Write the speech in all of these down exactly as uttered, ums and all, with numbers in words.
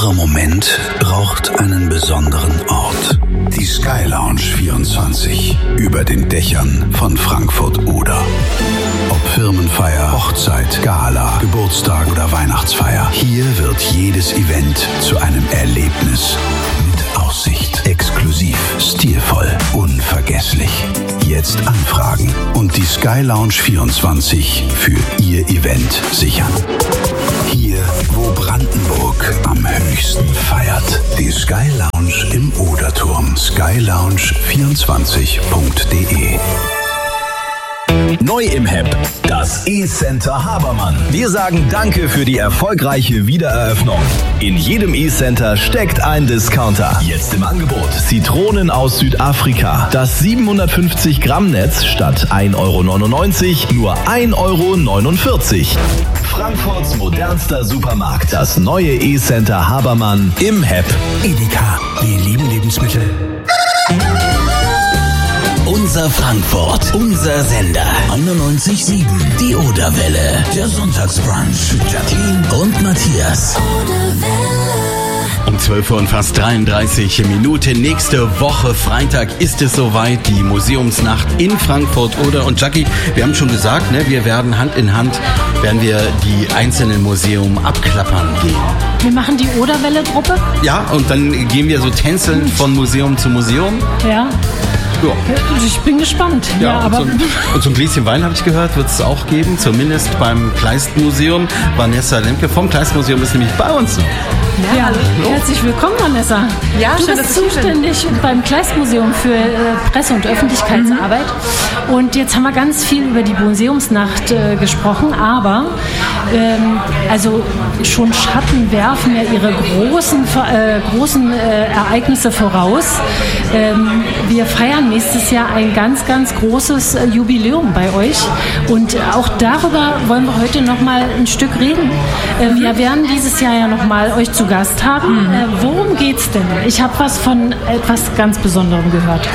besonderer Moment braucht einen besonderen Ort. Die Sky Lounge vierundzwanzig über den Dächern von Frankfurt-Oder. Ob Firmenfeier, Hochzeit, Gala, Geburtstag oder Weihnachtsfeier. Hier wird jedes Event zu einem Erlebnis mit Aussicht. Exklusiv, stilvoll, unvergesslich. Jetzt anfragen und die Sky Lounge vierundzwanzig für Ihr Event sichern. Hier, wo Brandenburg am höchsten feiert. Die Sky Lounge im Oderturm. sky lounge vierundzwanzig punkt de. Neu im H E P, das E-Center Habermann. Wir sagen Danke für die erfolgreiche Wiedereröffnung. In jedem E-Center steckt ein Discounter. Jetzt im Angebot Zitronen aus Südafrika. Das siebenhundertfünfzig Gramm Netz statt ein Euro neunundneunzig nur ein Euro neunundvierzig. Frankfurts modernster Supermarkt. Das neue E-Center Habermann im H E P. Edeka, wir lieben Lebensmittel. Unser Frankfurt, unser Sender. einundneunzig Komma sieben. Die Oderwelle. Der Sonntagsbrunch mit Jacqueline und Matthias. Um zwölf Uhr und fast dreiunddreißig Minuten. Nächste Woche, Freitag, ist es soweit. Die Museumsnacht in Frankfurt-Oder. Und Jackie, wir haben schon gesagt, ne, wir werden Hand in Hand, werden wir die einzelnen Museen abklappern gehen. Wir machen die Oderwelle-Gruppe. Ja, und dann gehen wir so tänzeln von Museum zu Museum. Ja. Ja. Ich bin gespannt. Ja, ja, und, aber so, und so ein Gläschen Wein, habe ich gehört, wird es auch geben, zumindest beim Kleist-Museum. Vanessa Lemke vom Kleist-Museum ist nämlich bei uns. Ja, ja, herzlich willkommen, Vanessa. Ja, du schön, bist zuständig beim Kleist-Museum für äh, Presse- und Öffentlichkeitsarbeit. Mhm. Und jetzt haben wir ganz viel über die Museumsnacht äh, gesprochen, aber ähm, also schon Schatten werfen ja ihre großen, äh, großen äh, Ereignisse voraus. Ähm, wir feiern nächstes Jahr ein ganz, ganz großes äh, Jubiläum bei euch. Und auch darüber wollen wir heute noch mal ein Stück reden. Äh, mhm. Wir werden dieses Jahr ja noch mal euch zu Gast haben. Mhm. Äh, worum geht's denn? Ich habe was von etwas ganz Besonderem gehört.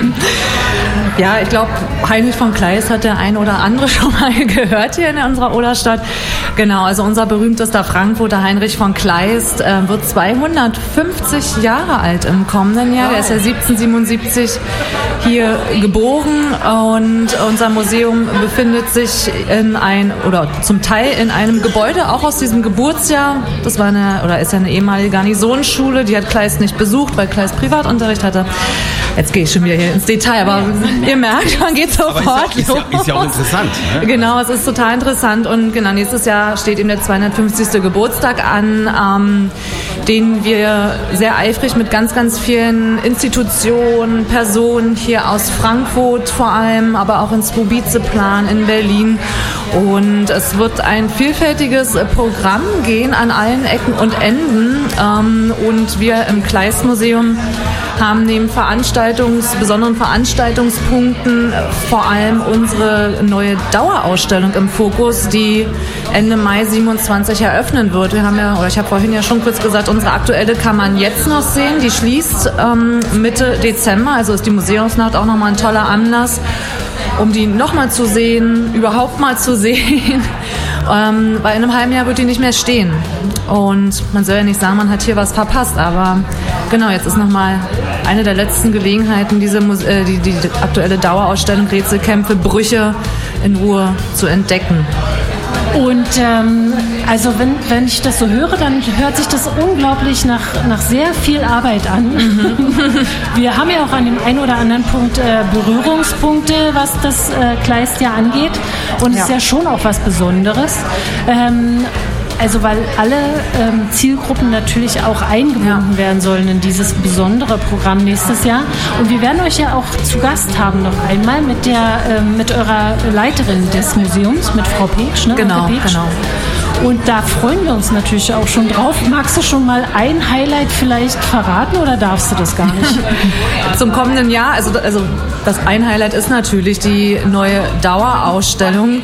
Ja, ich glaube, Heinrich von Kleist hat der ein oder andere schon mal gehört hier in unserer Oderstadt. Genau, also unser berühmtester Frankfurter Heinrich von Kleist äh, wird zweihundertfünfzig Jahre alt im kommenden Jahr. Wow. Der ist ja siebzehnhundertsiebenundsiebzig hier geboren und unser Museum befindet sich in ein oder zum Teil in einem Gebäude auch aus diesem Geburtsjahr. Das war eine oder ist ja eine ehemalige Garnisonsschule. Die hat Kleist nicht besucht, weil Kleist Privatunterricht hatte. Jetzt gehe ich schon wieder hier ins Detail, aber ihr merkt, man geht sofort ist ja, ist, ja, ist ja auch interessant. Ne? Genau, es ist total interessant und genau, nächstes Jahr steht eben der zweihundertfünfzigste Geburtstag an, ähm, den wir sehr eifrig mit ganz, ganz vielen Institutionen, Personen hier aus Frankfurt vor allem, aber auch ins Rubize-Plan in Berlin. Und es wird ein vielfältiges Programm gehen an allen Ecken und Enden. Ähm, und wir im Kleist-Museum haben neben Veranstaltungs, besonderen Veranstaltungspunkten vor allem unsere neue Dauerausstellung im Fokus, die Ende Mai siebenundzwanzig eröffnen wird. Wir haben ja, oder ich habe vorhin ja schon kurz gesagt, unsere aktuelle kann man jetzt noch sehen. Die schließt ähm, Mitte Dezember, also ist die Museumsnacht auch nochmal ein toller Anlass, um die nochmal zu sehen, überhaupt mal zu sehen, ähm, weil in einem halben Jahr wird die nicht mehr stehen. Und man soll ja nicht sagen, man hat hier was verpasst, aber genau, jetzt ist nochmal eine der letzten Gelegenheiten, diese äh, die, die aktuelle Dauerausstellung Rätselkämpfe, Brüche in Ruhe zu entdecken. Und ähm, also wenn, wenn ich das so höre, dann hört sich das unglaublich nach, nach sehr viel Arbeit an. Mhm. Wir haben ja auch an dem einen oder anderen Punkt äh, Berührungspunkte, was das äh, Kleist ja angeht. Und es ja. ist ja schon auch was Besonderes. Ähm, Also weil alle ähm, Zielgruppen natürlich auch eingebunden ja. werden sollen in dieses besondere Programm nächstes Jahr. Und wir werden euch ja auch zu Gast haben noch einmal mit der ähm, mit eurer Leiterin des Museums, mit Frau Petsch, ne? Genau, Petsch. genau. Und da freuen wir uns natürlich auch schon drauf. Magst du schon mal ein Highlight vielleicht verraten oder darfst du das gar nicht? Zum kommenden Jahr, also, also das ein Highlight ist natürlich die neue Dauerausstellung.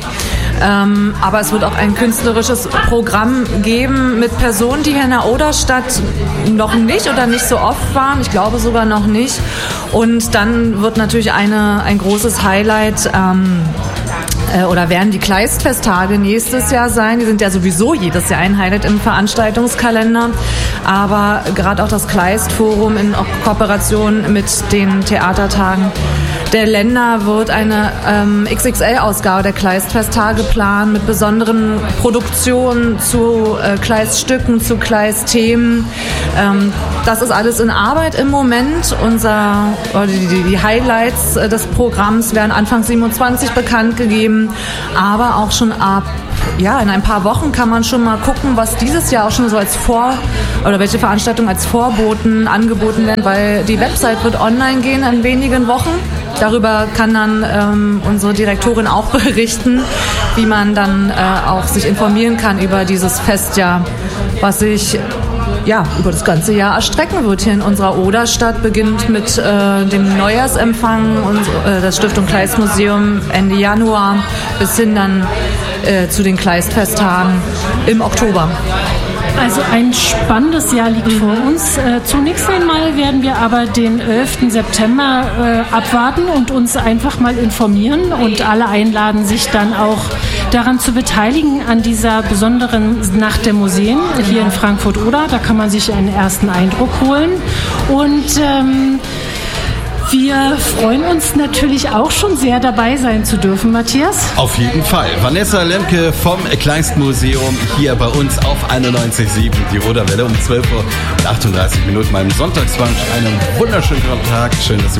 Ähm, aber es wird auch ein künstlerisches Programm geben mit Personen, die hier in der Oderstadt noch nicht oder nicht so oft waren. Ich glaube sogar noch nicht. Und dann wird natürlich eine, ein großes Highlight ähm, oder werden die Kleistfesttage nächstes Jahr sein. Die sind ja sowieso jedes Jahr ein Highlight im Veranstaltungskalender. Aber gerade auch das Kleistforum in Kooperation mit den Theatertagen der Länder wird eine ähm, X X L-Ausgabe der Kleistfesttage planen mit besonderen Produktionen zu äh, Kleiststücken, zu Kleistthemen. Ähm, das ist alles in Arbeit im Moment. Unser, oder die, die Highlights äh, des Programms werden Anfang siebenundzwanzig bekannt gegeben, aber auch schon ab Ja, in ein paar Wochen kann man schon mal gucken, was dieses Jahr auch schon so als Vor- oder welche Veranstaltungen als Vorboten angeboten werden, weil die Website wird online gehen in wenigen Wochen. Darüber kann dann ähm, unsere Direktorin auch berichten, wie man dann äh, auch sich informieren kann über dieses Festjahr, was sich ja, über das ganze Jahr erstrecken wird hier in unserer Oderstadt, beginnt mit äh, dem Neujahrsempfang und äh, das Stiftung Kleist Museum Ende Januar bis hin dann äh, zu den Kleistfesttagen im Oktober. Also ein spannendes Jahr liegt vor uns. Äh, zunächst einmal werden wir aber den elften September äh, abwarten und uns einfach mal informieren und alle einladen, sich dann auch daran zu beteiligen an dieser besonderen Nacht der Museen hier in Frankfurt-Oder. Da kann man sich einen ersten Eindruck holen und ähm, wir freuen uns natürlich auch schon sehr, dabei sein zu dürfen, Matthias. Auf jeden Fall. Vanessa Lemke vom Kleist-Museum hier bei uns auf einundneunzig Komma sieben, die Oderwelle um zwölf Uhr und achtunddreißig Minuten beim Sonntagsbrunch. Einen wunderschönen Tag. Schön, dass du